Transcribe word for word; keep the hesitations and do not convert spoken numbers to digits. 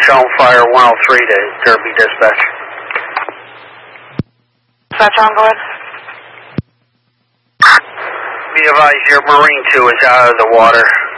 shown fire one oh three to Derby Dispatch. Dispatch on, go ahead. Be advised, your Marine two is out of the water.